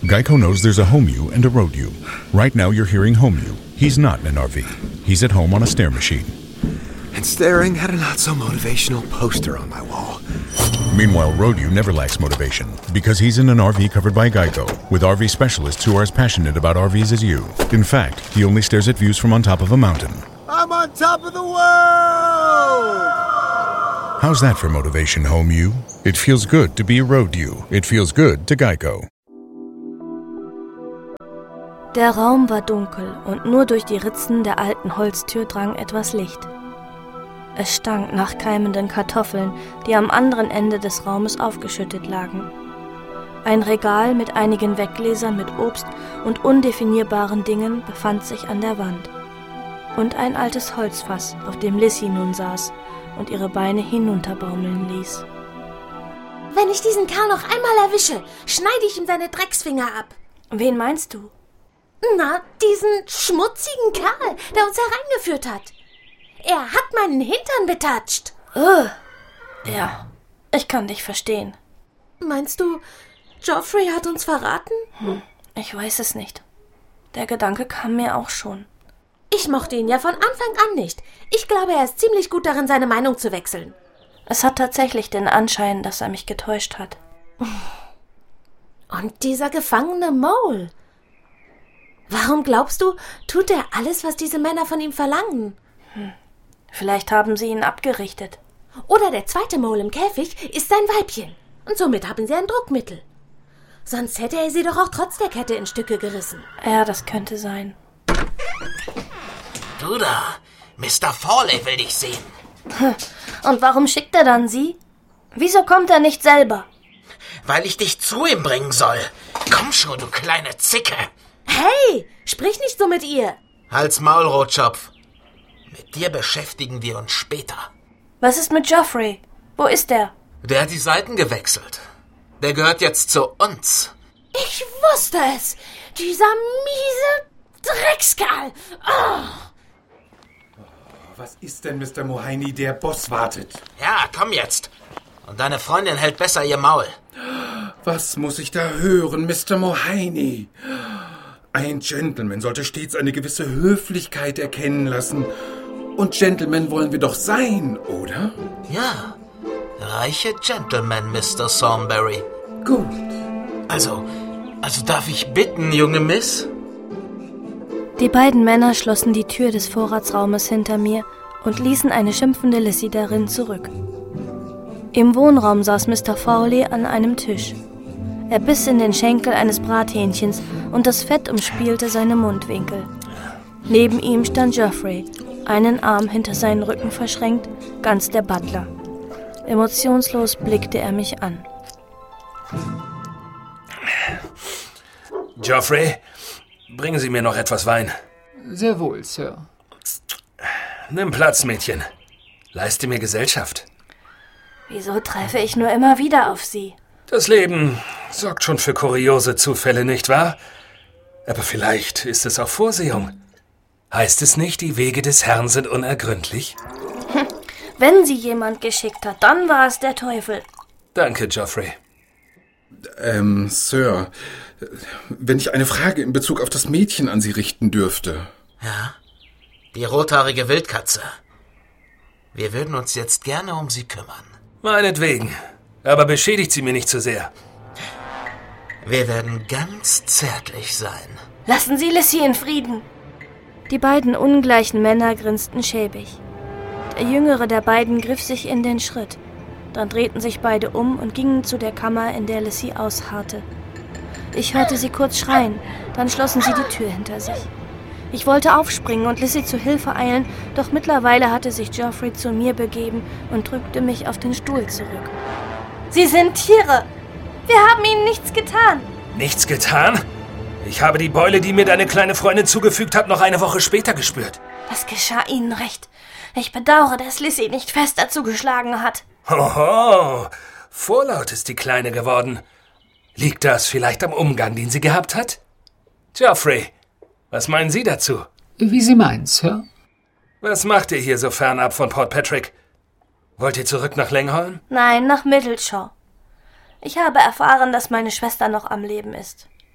Geico knows there's a home you and a road you. Right now you're hearing home you. He's not in an RV. He's at home on a stair machine. And staring at a not-so-motivational poster on my wall. Meanwhile, road you never lacks motivation because he's in an RV covered by Geico with RV specialists who are as passionate about RVs as you. In fact, he only stares at views from on top of a mountain. I'm on top of the world! How's that for motivation, home you? It feels good to be a road you. It feels good to Geico. Der Raum war dunkel und nur durch die Ritzen der alten Holztür drang etwas Licht. Es stank nach keimenden Kartoffeln, die am anderen Ende des Raumes aufgeschüttet lagen. Ein Regal mit einigen Weggläsern mit Obst und undefinierbaren Dingen befand sich an der Wand. Und ein altes Holzfass, auf dem Lissy nun saß und ihre Beine hinunterbaumeln ließ. Wenn ich diesen Kerl noch einmal erwische, schneide ich ihm seine Drecksfinger ab. Wen meinst du? Na, diesen schmutzigen Kerl, der uns hereingeführt hat. Er hat meinen Hintern betatscht. Ja, ich kann dich verstehen. Meinst du, Geoffrey hat uns verraten? Ich weiß es nicht. Der Gedanke kam mir auch schon. Ich mochte ihn ja von Anfang an nicht. Ich glaube, er ist ziemlich gut darin, seine Meinung zu wechseln. Es hat tatsächlich den Anschein, dass er mich getäuscht hat. Und dieser gefangene Mole. Warum glaubst du, tut er alles, was diese Männer von ihm verlangen? Vielleicht haben sie ihn abgerichtet. Oder der zweite Mole im Käfig ist sein Weibchen. Und somit haben sie ein Druckmittel. Sonst hätte er sie doch auch trotz der Kette in Stücke gerissen. Ja, das könnte sein. Du da, Mr. Fawley will dich sehen. Und warum schickt er dann sie? Wieso kommt er nicht selber? Weil ich dich zu ihm bringen soll. Komm schon, du kleine Zicke. Hey, sprich nicht so mit ihr. Halt's Maul, Rotschopf. Mit dir beschäftigen wir uns später. Was ist mit Geoffrey? Wo ist er? Der hat die Seiten gewechselt. Der gehört jetzt zu uns. Ich wusste es. Dieser miese Dreckskerl. Oh. Was ist denn, Mr. Mohaini? Der Boss wartet. Ja, komm jetzt. Und deine Freundin hält besser ihr Maul. Was muss ich da hören, Mr. Mohaini? Ein Gentleman sollte stets eine gewisse Höflichkeit erkennen lassen. Und Gentlemen wollen wir doch sein, oder? Ja, reiche Gentlemen, Mr. Thornberry. Gut. Also darf ich bitten, junge Miss? Die beiden Männer schlossen die Tür des Vorratsraumes hinter mir und ließen eine schimpfende Lissy darin zurück. Im Wohnraum saß Mr. Fawley an einem Tisch. Er biss in den Schenkel eines Brathähnchens und das Fett umspielte seine Mundwinkel. Neben ihm stand Geoffrey, einen Arm hinter seinen Rücken verschränkt, ganz der Butler. Emotionslos blickte er mich an. Geoffrey, bringen Sie mir noch etwas Wein. Sehr wohl, Sir. Nimm Platz, Mädchen. Leiste mir Gesellschaft. Wieso treffe ich nur immer wieder auf Sie? Das Leben sorgt schon für kuriose Zufälle, nicht wahr? Aber vielleicht ist es auch Vorsehung. Heißt es nicht, die Wege des Herrn sind unergründlich? Wenn sie jemand geschickt hat, dann war es der Teufel. Danke, Geoffrey. Sir, wenn ich eine Frage in Bezug auf das Mädchen an Sie richten dürfte. Ja, die rothaarige Wildkatze. Wir würden uns jetzt gerne um sie kümmern. Meinetwegen. Aber beschädigt sie mir nicht zu sehr. Wir werden ganz zärtlich sein. Lassen Sie Lissy in Frieden. Die beiden ungleichen Männer grinsten schäbig. Der jüngere der beiden griff sich in den Schritt. Dann drehten sich beide um und gingen zu der Kammer, in der Lissy ausharrte. Ich hörte sie kurz schreien, dann schlossen sie die Tür hinter sich. Ich wollte aufspringen und Lissy zu Hilfe eilen, doch mittlerweile hatte sich Geoffrey zu mir begeben und drückte mich auf den Stuhl zurück. Sie sind Tiere! Wir haben ihnen nichts getan! Nichts getan? Ich habe die Beule, die mir deine kleine Freundin zugefügt hat, noch eine Woche später gespürt. Das geschah Ihnen recht. Ich bedauere, dass Lissy nicht fester zugeschlagen hat. Hoho, vorlaut ist die Kleine geworden. Liegt das vielleicht am Umgang, den sie gehabt hat? Geoffrey, was meinen Sie dazu? Wie Sie meinen, Sir. Was macht ihr hier so fernab von Port Patrick? Wollt ihr zurück nach Langholm? Nein, nach Middleshaw. Ich habe erfahren, dass meine Schwester noch am Leben ist.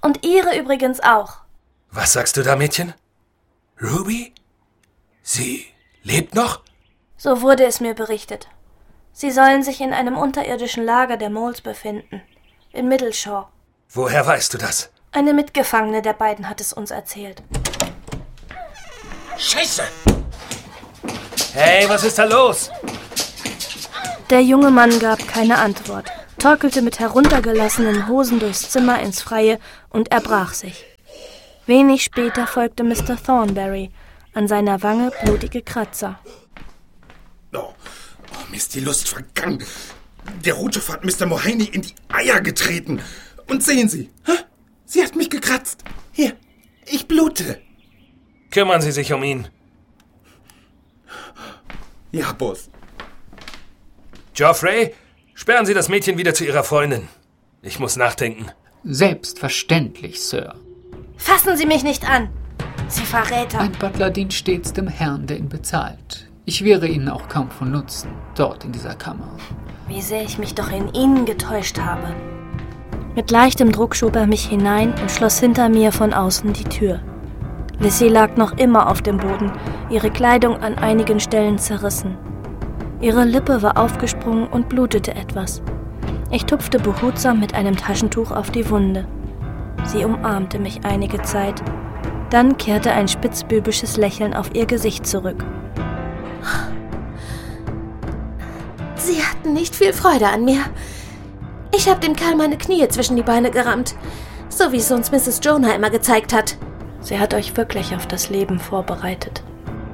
Und Ihre übrigens auch. Was sagst du da, Mädchen? Ruby? Sie lebt noch? So wurde es mir berichtet. Sie sollen sich in einem unterirdischen Lager der Moles befinden. In Middleshaw. Woher weißt du das? Eine Mitgefangene der beiden hat es uns erzählt. Scheiße! Hey, was ist da los? Der junge Mann gab keine Antwort, torkelte mit heruntergelassenen Hosen durchs Zimmer ins Freie und erbrach sich. Wenig später folgte Mr. Thornberry, an seiner Wange blutige Kratzer. Oh, mir ist die Lust vergangen. Der Rotschopf hat Mr. Mulhoney in die Eier getreten. Und sehen Sie, sie hat mich gekratzt. Hier, ich blute. Kümmern Sie sich um ihn. Ja, Boss. Geoffrey, sperren Sie das Mädchen wieder zu ihrer Freundin. Ich muss nachdenken. Selbstverständlich, Sir. Fassen Sie mich nicht an, Sie Verräter! Ein Butler dient stets dem Herrn, der ihn bezahlt. Ich wäre Ihnen auch kaum von Nutzen, dort in dieser Kammer. Wie sehr ich mich doch in Ihnen getäuscht habe. Mit leichtem Druck schob er mich hinein und schloss hinter mir von außen die Tür. Lizzie lag noch immer auf dem Boden, ihre Kleidung an einigen Stellen zerrissen. Ihre Lippe war aufgesprungen und blutete etwas. Ich tupfte behutsam mit einem Taschentuch auf die Wunde. Sie umarmte mich einige Zeit. Dann kehrte ein spitzbübisches Lächeln auf ihr Gesicht zurück. Sie hatten nicht viel Freude an mir. Ich habe dem Kerl meine Knie zwischen die Beine gerammt, so wie es uns Mrs. Jonah immer gezeigt hat. Sie hat euch wirklich auf das Leben vorbereitet.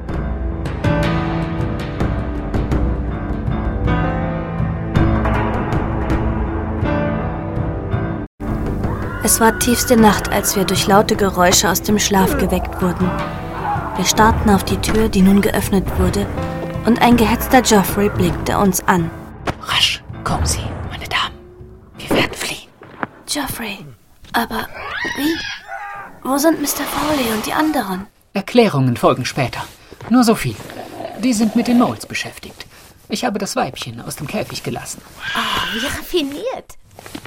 Es war tiefste Nacht, als wir durch laute Geräusche aus dem Schlaf geweckt wurden. Wir starrten auf die Tür, die nun geöffnet wurde, und ein gehetzter Geoffrey blickte uns an. Rasch, kommen Sie, meine Damen. Wir werden fliehen. Geoffrey, aber wie? Wo sind Mr. Fowley und die anderen? Erklärungen folgen später. Nur so viel. Die sind mit den Moles beschäftigt. Ich habe das Weibchen aus dem Käfig gelassen. Oh, wie raffiniert.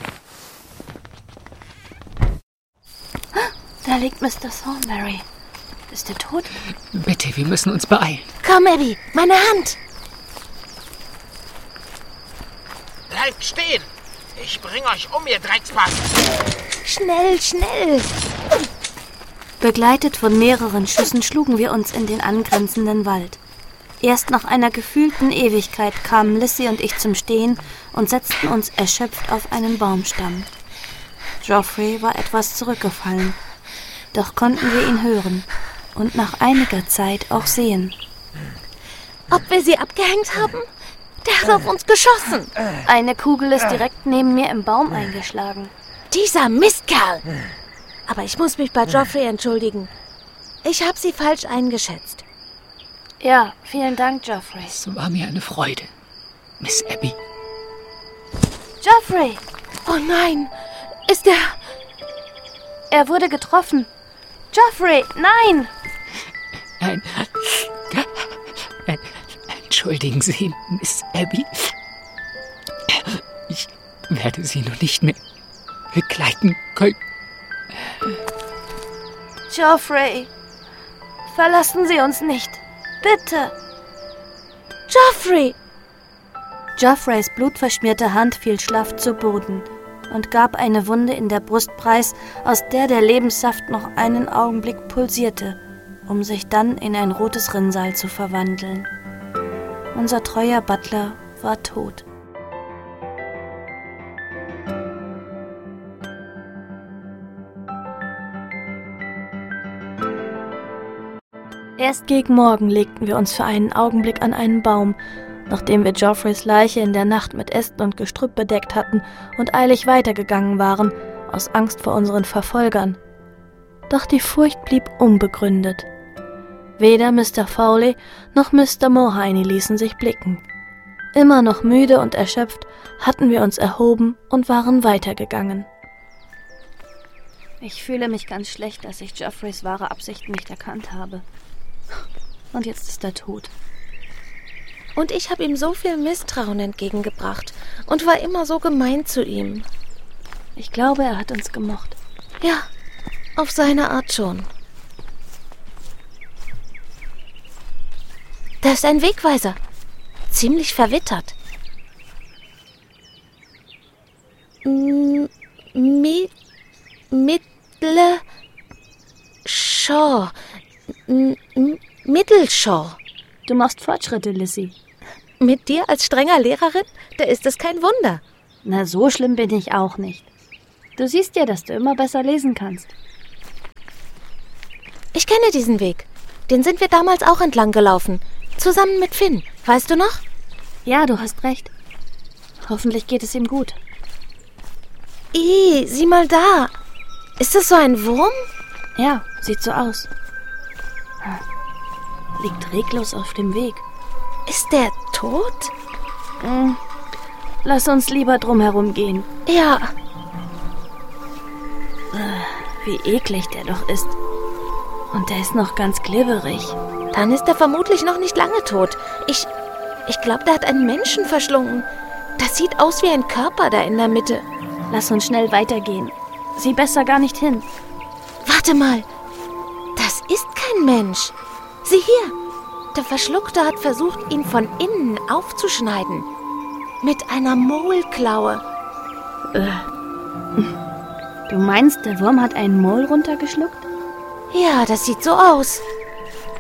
Da liegt Mr. Thornberry. Ist er tot? Bitte, wir müssen uns beeilen. Komm, Abby, meine Hand. Bleibt stehen! Ich bring euch um, ihr Dreckspack! Schnell, schnell. Begleitet von mehreren Schüssen schlugen wir uns in den angrenzenden Wald. Erst nach einer gefühlten Ewigkeit kamen Lizzie und ich zum Stehen und setzten uns erschöpft auf einen Baumstamm. Geoffrey war etwas zurückgefallen, doch konnten wir ihn hören und nach einiger Zeit auch sehen. Ob wir sie abgehängt haben? Der hat auf uns geschossen. Eine Kugel ist direkt neben mir im Baum eingeschlagen. Dieser Mistkerl. Aber ich muss mich bei Geoffrey entschuldigen. Ich habe sie falsch eingeschätzt. Ja, vielen Dank, Geoffrey. Es war mir eine Freude, Miss Abby. Geoffrey! Oh nein, ist er... Er wurde getroffen. Geoffrey, nein! Entschuldigen Sie, Miss Abby. Ich werde Sie noch nicht mehr begleiten können. Geoffrey, verlassen Sie uns nicht. Bitte. Geoffrey! Geoffreys blutverschmierte Hand fiel schlaff zu Boden und gab eine Wunde in der Brust preis, aus der der Lebenssaft noch einen Augenblick pulsierte, um sich dann in ein rotes Rinnsal zu verwandeln. Unser treuer Butler war tot. Erst gegen Morgen legten wir uns für einen Augenblick an einen Baum, nachdem wir Geoffreys Leiche in der Nacht mit Ästen und Gestrüpp bedeckt hatten und eilig weitergegangen waren, aus Angst vor unseren Verfolgern. Doch die Furcht blieb unbegründet. Weder Mr. Fowley noch Mr. Mulhoney ließen sich blicken. Immer noch müde und erschöpft hatten wir uns erhoben und waren weitergegangen. Ich fühle mich ganz schlecht, dass ich Geoffreys wahre Absichten nicht erkannt habe. Und jetzt ist er tot. Und ich habe ihm so viel Misstrauen entgegengebracht und war immer so gemein zu ihm. Ich glaube, er hat uns gemocht. Ja, Auf seine Art schon. Da ist ein Wegweiser. Ziemlich verwittert. Mittelshaw. Du machst Fortschritte, Lizzie. Mit dir als strenger Lehrerin? Da ist es kein Wunder. Na, so schlimm bin ich auch nicht. Du siehst ja, dass du immer besser lesen kannst. Ich kenne diesen Weg. Den sind wir damals auch entlang gelaufen. Zusammen mit Finn. Weißt du noch? Ja, du hast recht. Hoffentlich geht es ihm gut. Sieh mal da. Ist das so ein Wurm? Ja, sieht so aus. Liegt reglos auf dem Weg. Ist der tot? Lass uns lieber drumherum gehen. Ja. Wie eklig der doch ist. Und der ist noch ganz glibberig. Dann ist er vermutlich noch nicht lange tot. Ich glaube, der hat einen Menschen verschlungen. Das sieht aus wie ein Körper da in der Mitte. Lass uns schnell weitergehen. Sieh besser gar nicht hin. Warte mal. Das ist kein Mensch. Sieh hier. Der Verschluckte hat versucht, ihn von innen aufzuschneiden. Mit einer Maulklaue. Du meinst, der Wurm hat einen Maul runtergeschluckt? Ja, das sieht so aus.